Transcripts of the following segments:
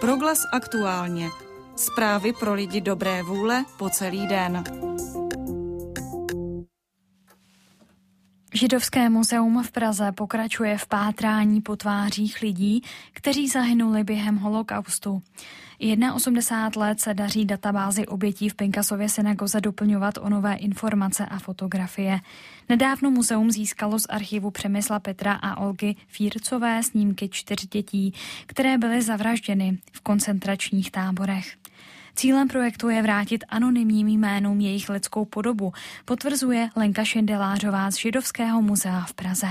Proglas aktuálně. Zprávy pro lidi dobré vůle po celý den. Židovské muzeum v Praze pokračuje v pátrání po tvářích lidí, kteří zahynuli během holokaustu. 81 let se daří databázi obětí v Pinkasově synagoze doplňovat o nové informace a fotografie. Nedávno muzeum získalo z archivu Přemysla Petra a Olgy Fírcové snímky 4 dětí, které byly zavražděny v koncentračních táborech. Cílem projektu je vrátit anonymním jménům jejich lidskou podobu, potvrzuje Lenka Šindelářová z Židovského muzea v Praze.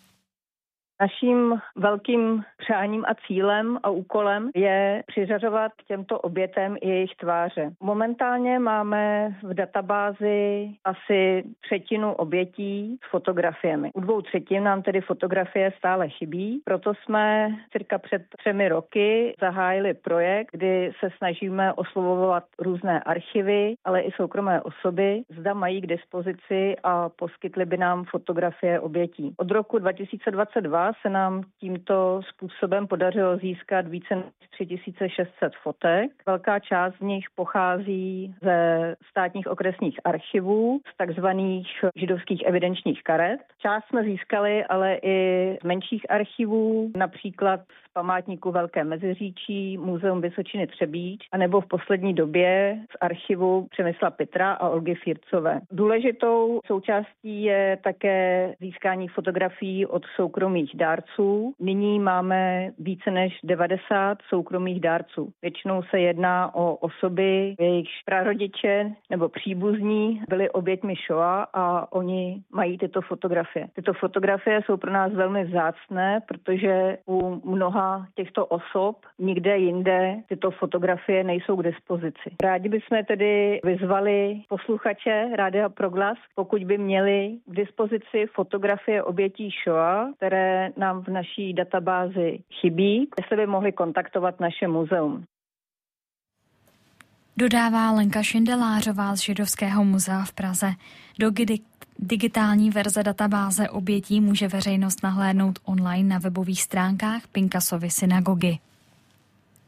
Naším velkým přáním a cílem a úkolem je přiřazovat těmto obětem i jejich tváře. Momentálně máme v databázi asi 1/3 obětí s fotografiemi. U 2/3 nám tedy fotografie stále chybí, proto jsme cirka před 3 roky zahájili projekt, kdy se snažíme oslovovat různé archivy, ale i soukromé osoby, zda mají k dispozici a poskytli by nám fotografie obětí. Od roku 2022 se nám tímto způsobem podařilo získat více než 3600 fotek. Velká část z nich pochází ze státních okresních archivů, z takzvaných židovských evidenčních karet. Část jsme získali ale i z menších archivů, například z památníku Velké Meziříčí, Muzeum Vysočiny Třebíč, anebo v poslední době z archivu Přemysla Petra a Olgy Fírcové. Důležitou součástí je také získání fotografií od soukromých dárců. Nyní máme více než 90 soukromých dárců. Většinou se jedná o osoby, jejichž prarodiče nebo příbuzní byli oběťmi Šoa a oni mají tyto fotografie. Tyto fotografie jsou pro nás velmi vzácné, protože u mnoha těchto osob nikde jinde tyto fotografie nejsou k dispozici. Rádi bychom tedy vyzvali posluchače Rádia Proglas, pokud by měli k dispozici fotografie obětí Šoa, které nám v naší databázi chybí, jestli by mohli kontaktovat naše muzeum. Dodává Lenka Šindelářová z Židovského muzea v Praze. Do digitální verze databáze obětí může veřejnost nahlédnout online na webových stránkách Pinkasovy synagogy.